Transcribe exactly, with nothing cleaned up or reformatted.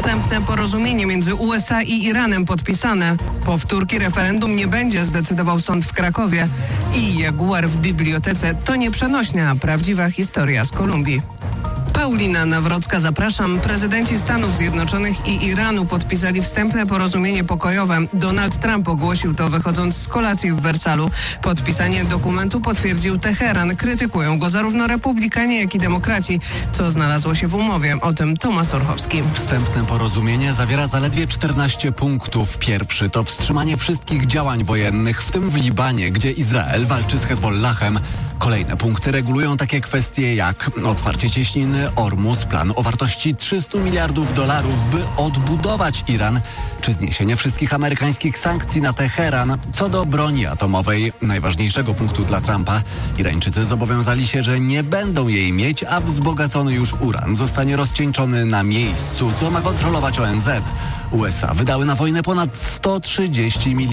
Wstępne porozumienie między U S A i Iranem podpisane. Powtórki referendum nie będzie, zdecydował sąd w Krakowie. I jaguar w bibliotece to nie przenośnia, a prawdziwa historia z Kolumbii. Paulina Nawrocka, zapraszam. Prezydenci Stanów Zjednoczonych i Iranu podpisali wstępne porozumienie pokojowe. Donald Trump ogłosił to, wychodząc z kolacji w Wersalu. Podpisanie dokumentu potwierdził Teheran. Krytykują go zarówno republikanie, jak i demokraci, co znalazło się w umowie. O tym Tomasz Orchowski. Wstępne porozumienie zawiera zaledwie czternaście punktów. Pierwszy to wstrzymanie wszystkich działań wojennych, w tym w Libanie, gdzie Izrael walczy z Hezbollahem. Kolejne punkty regulują takie kwestie jak otwarcie cieśniny Ormus, plan o wartości trzysta miliardów dolarów, by odbudować Iran, czy zniesienie wszystkich amerykańskich sankcji na Teheran. Co do broni atomowej, najważniejszego punktu dla Trumpa, Irańczycy zobowiązali się, że nie będą jej mieć, a wzbogacony już uran zostanie rozcieńczony na miejscu, co ma kontrolować O N Z. U S A wydały na wojnę ponad sto trzydzieści miliardów.